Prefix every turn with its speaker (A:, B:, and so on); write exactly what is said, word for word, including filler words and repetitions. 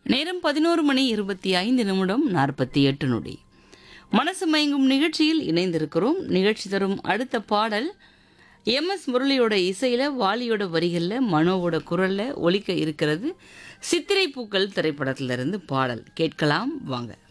A: நேரம் பதினோரு மணி இருபத்தி ஐந்து நிமிடம் நாற்பத்தி எட்டு நொடி. மனசு மயங்கும் நிகழ்ச்சியில் இணைந்திருக்கிறோம். நிகழ்ச்சி தரும் அடுத்த பாடல் எம் எஸ் முரளியோட இசையில், வாலியோட வரிகளில், மனோவோட குரலில் ஒலிக்க இருக்கிறது. சித்திரை பூக்கள் திரைப்படத்திலிருந்து பாடல் கேட்கலாம் வாங்க.